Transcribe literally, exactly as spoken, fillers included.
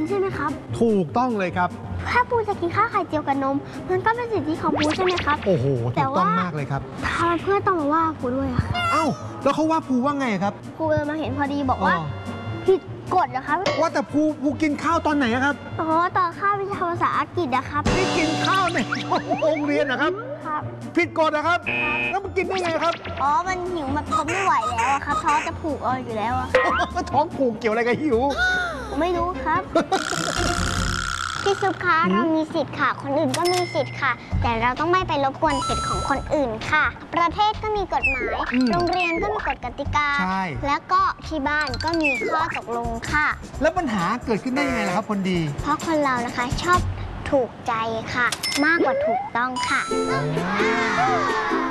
ใช่ไหมครับถูกต้องเลยครับถ้าปูจะกินข้าวไข่เจียวกับนมมันก็เป็นสิทธิของปูใช่ไหมครับโอ้โหถูกต้องมากเลยครับทำไมเพื่อนต้องมาว่าปูด้วยอะเอ้าแล้วเขาว่าปูว่าไงครับปูเดินมาเห็นพอดีบอกว่าผิดกฎนะครับว่าแต่ปูปูกินข้าวตอนไหนครับอ๋อตอนข้าววิชาภาษาอังกฤษนะครับนี่กินข้าวในโรงเรียนนะครับครับผิดกฎนะครับแล้วมันกินได้ไงครับอ๋อมันหิวมันทนไม่ไหวแล้วครับท้องจะผูกเอาอยู่แล้วอะท้องผูกเกี่ยวอะไรกับหิวไม่รู้ครับพี่ซุปคะเรามีสิทธิ์ค่ะคนอื่นก็มีสิทธิ์ค่ะแต่เราต้องไม่ไปรบกวนสิทธิ์ของคนอื่นค่ะประเทศก็มีกฎหมายโรงเรียนก็มีกฎกติกาแล้วก็ที่บ้านก็มีข้อตกลงค่ะแล้วปัญหาเกิดขึ้นได้ยังไงล่ะครับคนดีเพราะคนเรานะคะชอบถูกใจค่ะมากกว่าถูกต้องค่ะ